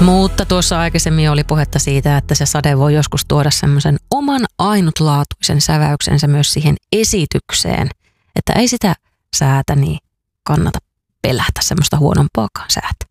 Mutta tuossa aikaisemmin oli puhetta siitä, että se sade voi joskus tuoda semmoisen oman ainutlaatuisen säväyksensä myös siihen esitykseen, että ei sitä säätä niin kannata pelätä semmoista huonompaakaan säätä.